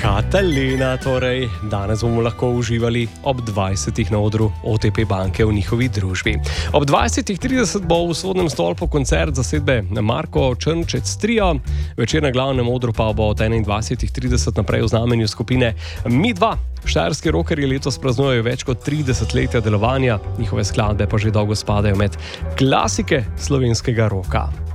Katalena, torej danes bomo lahko uživali ob 20. na odru OTP banke v njihovi družbi. Ob 20.30 bo v Sodnem stolpu koncert zasedbe Marko Črnčec Trio, večer na glavnem odru pa bo od 21.30 naprej v znamenju skupine Mi2. Štajerski rockerji letos praznujejo več kot 30 letja delovanja, njihove skladbe pa že dolgo spadajo med klasike slovenskega roka.